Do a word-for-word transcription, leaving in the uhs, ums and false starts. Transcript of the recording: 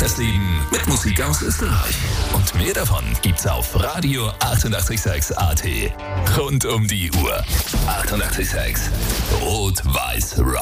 Das Leben mit Musik aus Österreich. Und mehr davon gibt's auf Radio achtundachtzig Komma sechs A T. Rund um die Uhr. achtundachtzig Komma sechs. Rot-Weiß Rock.